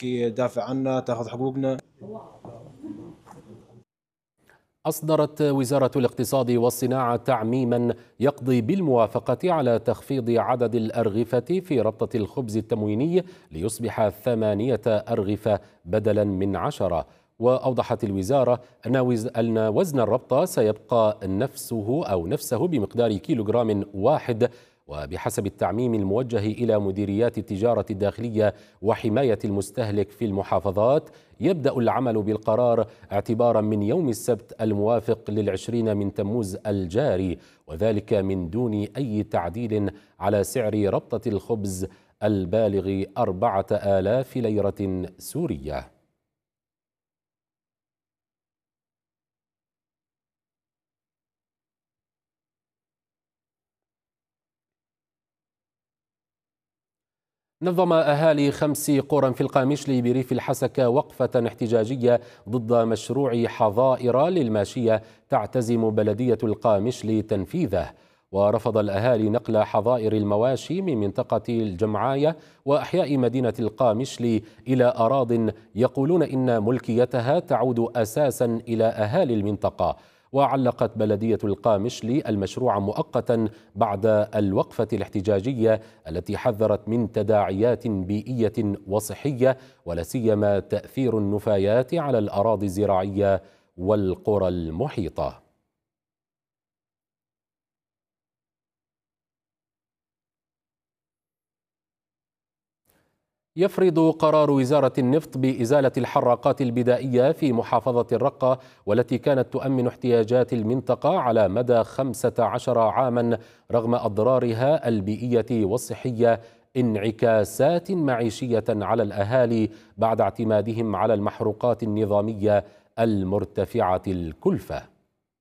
تحكي دافع عنا تاخذ حقوقنا. أصدرت وزارة الاقتصاد والصناعة تعميما يقضي بالموافقة على تخفيض عدد الأرغفة في ربطة الخبز التمويني ليصبح 8 أرغفة بدلا من 10. وأوضحت الوزارة أن وزن الربطة سيبقى نفسه بمقدار كيلوغرام واحد. وبحسب التعميم الموجه إلى مديريات التجارة الداخلية وحماية المستهلك في المحافظات، يبدأ العمل بالقرار اعتبارا من يوم السبت الموافق ل20 من تموز الجاري، وذلك من دون أي تعديل على سعر ربطة الخبز البالغ 4000 ليرة سورية. نظم أهالي 5 قرى في القامشلي بريف الحسكة وقفة احتجاجية ضد مشروع حظائر للماشية تعتزم بلدية القامشلي تنفيذه. ورفض الأهالي نقل حظائر المواشي من منطقة الجمعاية وأحياء مدينة القامشلي إلى أراضٍ يقولون إن ملكيتها تعود أساسا إلى أهالي المنطقة. وعلقت بلدية القامشلي المشروع مؤقتا بعد الوقفة الاحتجاجية التي حذرت من تداعيات بيئية وصحية ولا سيما تأثير النفايات على الأراضي الزراعية والقرى المحيطة. يفرض قرار وزارة النفط بإزالة الحراقات البدائية في محافظة الرقة والتي كانت تؤمن احتياجات المنطقة على مدى 15 عاما رغم أضرارها البيئية والصحية انعكاسات معيشية على الأهالي بعد اعتمادهم على المحروقات النظامية المرتفعة الكلفة.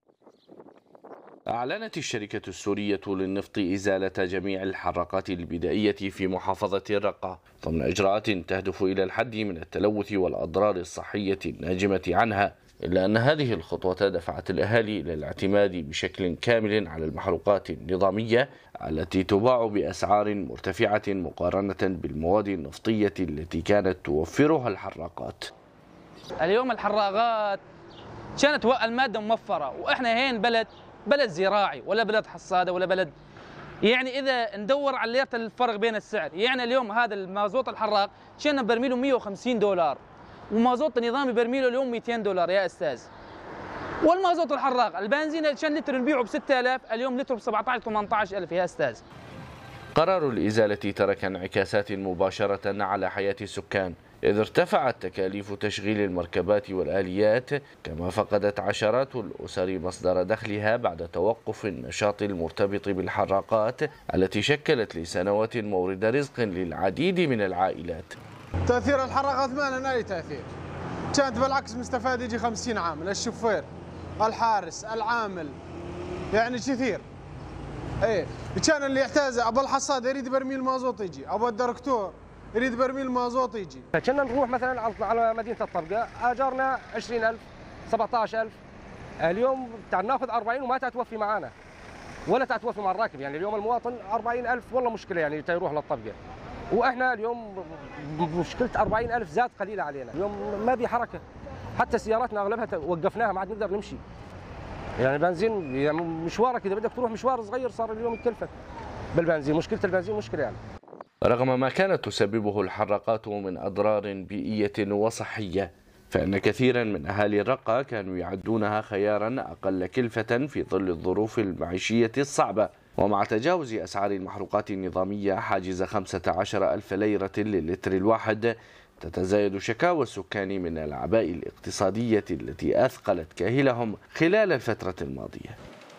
أعلنت الشركة السورية للنفط إزالة جميع الحراقات البدائية في محافظة الرقة ضمن إجراءات تهدف إلى الحد من التلوث والأضرار الصحية الناجمة عنها، إلا أن هذه الخطوة دفعت الأهالي إلى الاعتماد بشكل كامل على المحروقات النظامية التي تباع بأسعار مرتفعة مقارنة بالمواد النفطية التي كانت توفرها الحراقات. اليوم الحراقات كانت المادة موفرة، وإحنا هين بلد زراعي ولا بلد حصادة ولا بلد، يعني إذا ندور على ليرة الفرق بين السعر، يعني اليوم هذا المازوت الحراق كان برميله 150 دولار ومازوت النظامي برميله اليوم 200 دولار يا أستاذ. والمازوت الحراق البنزين كان لتر نبيعه ب 6000 اليوم لتر ب 17 18000 يا أستاذ. قرار الإزالة ترك انعكاسات مباشرة على حياة السكان، إذ ارتفعت تكاليف تشغيل المركبات والآليات، كما فقدت عشرات الأسر مصدر دخلها بعد توقف النشاط المرتبط بالحراقات التي شكلت لسنوات مورد رزق للعديد من العائلات. تأثير الحراقات ما لنا أي تأثير، كانت بالعكس مستفاد يجي 50 عامل، الشوفير، الحارس، العامل، يعني كثير. ايه كان اللي يحتاج ابو الحصاد يريد برميل مازوت يجي، ابو الدكتور يريد برميل مازوت يجي. فكنا نروح مثلا على مدينه الطبقه اجارنا 20000 17000، اليوم ناخذ 40 وما توفي معانا ولا توفي مع الراكب، يعني اليوم المواطن 40000 والله مشكله يعني يروح للطبقه، واحنا اليوم مشكله 40000 زاد قليله علينا، اليوم ما في حركه، حتى سياراتنا اغلبها وقفناها ما عاد نقدر نمشي. يعني البنزين يعني مشوارك اذا بدك تروح مشوار صغير صار اليوم يكلفك بالبنزين، مشكله البنزين مشكله يعني. رغم ما كانت تسببه الحراقات من أضرار بيئية وصحية، فإن كثيرا من أهالي الرقة كانوا يعدونها خيارا أقل كلفة في ظل الظروف المعيشية الصعبة. ومع تجاوز أسعار المحروقات النظامية حاجز 15000 ليرة للتر الواحد، تتزايد شكاوى السكان من الأعباء الاقتصادية التي أثقلت كاهلهم خلال الفترة الماضية.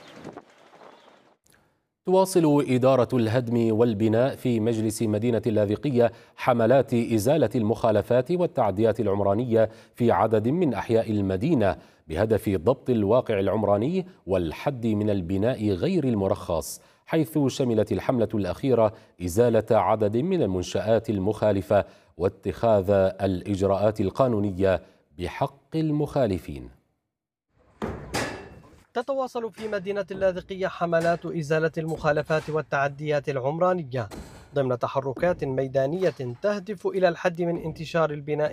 تواصل إدارة الهدم والبناء في مجلس مدينة اللاذقية حملات إزالة المخالفات والتعديات العمرانية في عدد من أحياء المدينة بهدف ضبط الواقع العمراني والحد من البناء غير المرخص، حيث شملت الحملة الأخيرة إزالة عدد من المنشآت المخالفة واتخاذ الإجراءات القانونية بحق المخالفين. تتواصل في مدينة اللاذقية حملات إزالة المخالفات والتعديات العمرانية ضمن تحركات ميدانية تهدف إلى الحد من انتشار البناء